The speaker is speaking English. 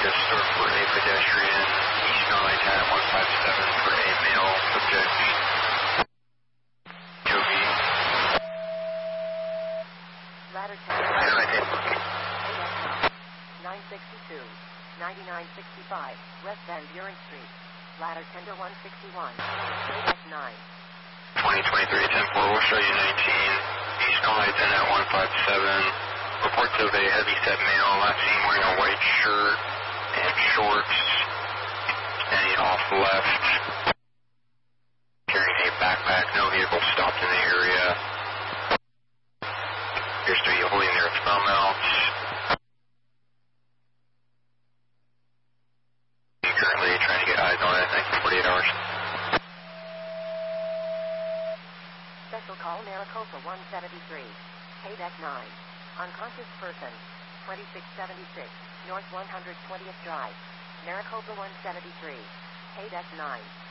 Just start for a pedestrian, East I-10 at 157 for a male subject. Joby. Ladder 10. 962, 9965, West Van Buren Street. Ladder 10 to 161, KS9. 2023 10-4, we'll show you 19, East I-10 at 157. Reports of a heavy-set male, last seen wearing a white shirt and shorts, standing off left, carrying a backpack, no vehicle stopped in the area. Appears to be holding their thumb out. Currently trying to get eyes on it, thanks for 48 hours. Special call Maricopa 173, KDEC 9. Unconscious person, 2676, North 120th Drive, Maricopa 173, KDEC 9.